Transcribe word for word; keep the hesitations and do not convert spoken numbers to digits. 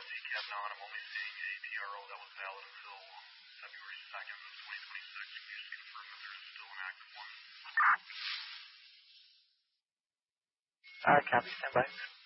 T CAB nine. I'm only seeing a T R O that was valid until February second of twenty twenty-six. Can you just confirm that there's still an active one? Uh, copy, stand by.